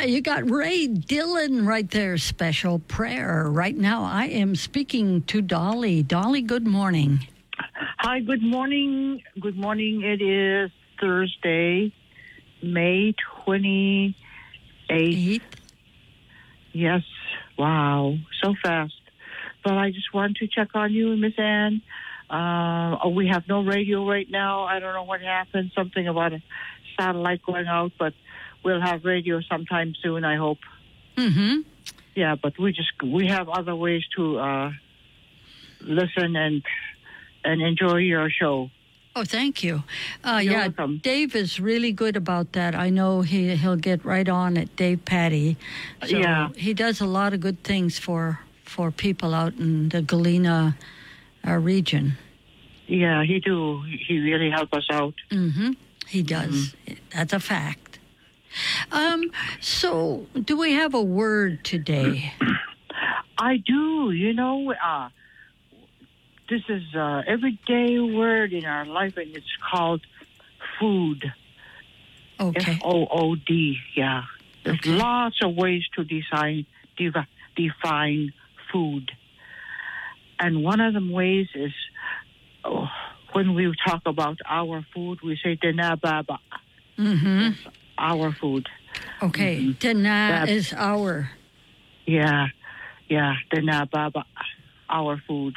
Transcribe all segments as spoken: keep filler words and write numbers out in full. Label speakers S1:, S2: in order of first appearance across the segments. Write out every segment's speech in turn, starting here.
S1: you got Ray Dillon right there. Special prayer. Right now, I am speaking to Dolly. Dolly, good morning.
S2: Hi, good morning. Good morning. It is Thursday, May twenty-eighth.
S1: Eight.
S2: Yes. Wow. So fast. But I just want to check on you, Miss Ann. Uh, oh, we have no radio right now. I don't know what happened. Something about a satellite going out, but we'll have radio sometime soon, I hope.
S1: Mm-hmm.
S2: Yeah, but we just we have other ways to uh, listen and and enjoy your show.
S1: Oh, thank you. Uh,
S2: You're
S1: yeah,
S2: welcome.
S1: Dave is really good about that. I know he he'll get right on at Dave Patty. So
S2: Yeah.
S1: he does a lot of good things for for people out in the Galena uh, region.
S2: Yeah, he do. He really help us out.
S1: Mm-hmm. He does. That's a fact. Um. So, do we have a word today?
S2: I do. You know, uh, this is an everyday word in our life, and it's called food.
S1: Okay.
S2: F O O D, yeah. There's
S1: Okay.
S2: lots of ways to design, devi- define food. And one of them ways is oh, when we talk about our food, we say Denababa,
S1: Mm-hmm.
S2: our food.
S1: Okay.
S2: Mhm.
S1: Tana
S2: That-
S1: is our.
S2: Yeah, yeah, Denababa, our food.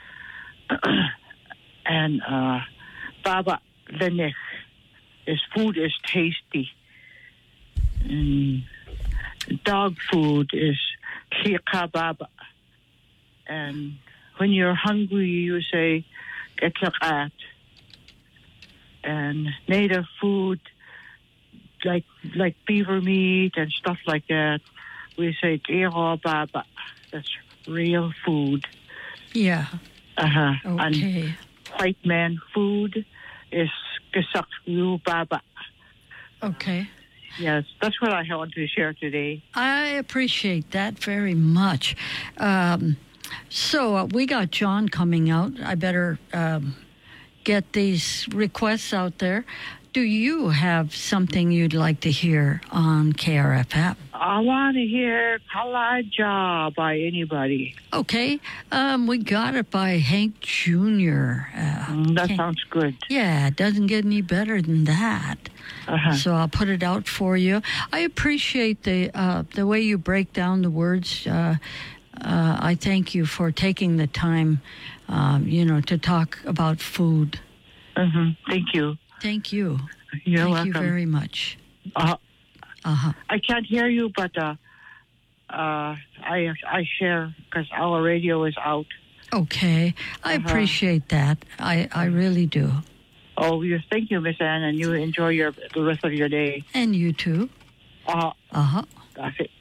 S2: And uh, Baba Lenech is food is tasty. Mm. Dog food is Baba. And when you're hungry, you say Etlakat. And native food, like like beaver meat and stuff like that, we say Baba. That's real food.
S1: Yeah.
S2: Uh-huh. And
S1: Okay.
S2: white man food is Kasakyu Baba.
S1: Okay.
S2: Yes, that's what I want to share today.
S1: I appreciate that very much. Um, so uh, we got John coming out. I better um, get these requests out there. Do you have something you'd like to hear on K R F F?
S2: I want to hear Kalaja by anybody.
S1: Okay. Um, we got it by Hank Junior Uh,
S2: Mm, that
S1: can't-
S2: sounds good.
S1: yeah, it doesn't get any better than that.
S2: Uh-huh.
S1: So I'll put it out for you. I appreciate the uh, the way you break down the words. Uh, uh, I thank you for taking the time, um, you know, to talk about food.
S2: hmm Thank you.
S1: Thank you.
S2: You're
S1: thank
S2: welcome.
S1: you very much.
S2: uh,
S1: Uh-huh.
S2: I can't hear you, but uh, uh, I I share because our radio is out.
S1: Okay. I
S2: Uh-huh.
S1: appreciate that. I, I really do.
S2: Oh, you thank you, Miss Ann, and you enjoy your the rest of your day.
S1: And you too.
S2: Uh,
S1: Uh-huh.
S2: that's it.